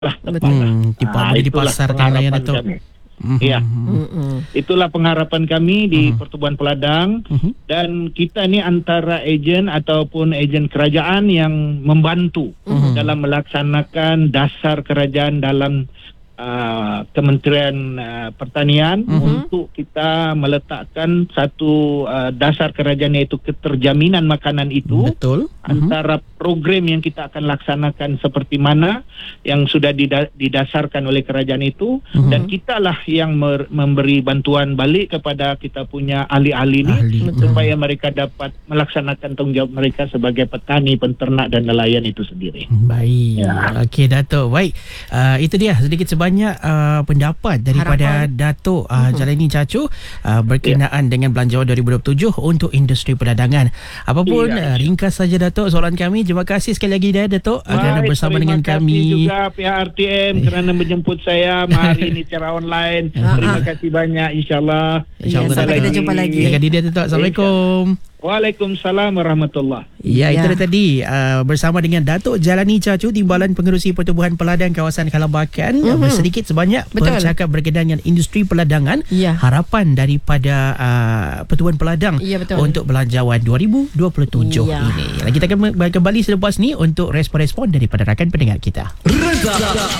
lah tepat. Di Itulah pasar kan ya, pengharapan Datuk. kami. Ya, itulah pengharapan kami di Pertubuhan Peladang. Dan kita ni antara ejen ataupun ejen kerajaan yang membantu dalam melaksanakan dasar kerajaan dalam Kementerian Pertanian untuk kita meletakkan satu dasar kerajaan, iaitu keterjaminan makanan itu. Betul. Antara program yang kita akan laksanakan seperti mana yang sudah didasarkan oleh kerajaan itu, dan kitalah yang memberi bantuan balik kepada kita punya ahli-ahli ini supaya mereka dapat melaksanakan tanggungjawab mereka sebagai petani, penternak dan nelayan itu sendiri. Baik. Okey, Datuk. Baik. Itu dia sedikit sebanyak pendapat daripada Datuk Jalani Cacu berkenaan dengan Belanjawan 2027 untuk industri perdagangan. Apapun ringkas saja Datuk soalan kami. Terima kasih sekali lagi Datuk kerana bersama dengan kami. Terima kasih juga pihak RTM kerana menjemput saya hari ini secara online. Terima kasih banyak, insyaAllah. Sampai kita jumpa lagi. Jaga diri Datuk. Assalamualaikum. Waalaikumsalam warahmatullahi. Ya, itu tadi bersama dengan Datuk Jalani Cacu, Timbalan Pengerusi Pertubuhan Peladang kawasan Kalabakan. Sedikit sebanyak bercakap berkaitan dengan industri peladangan. Harapan daripada Pertubuhan Peladang untuk Belanjawan 2027 ini. Kita akan kembali selepas ni untuk respon-respon daripada rakan pendengar kita.